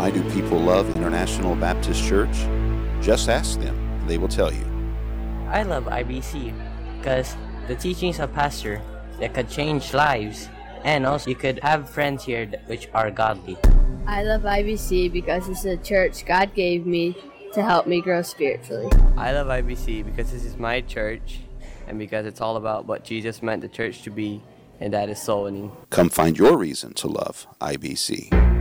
Why do people love International Baptist Church? Just ask them, and they will tell you. I love IBC because the teachings of pastor that could change lives, and also you could have friends here which are godly. I love IBC because it's a church God gave me to help me grow spiritually. I love IBC because this is my church and because it's all about what Jesus meant the church to be, and that is soul winning. Come find your reason to love IBC.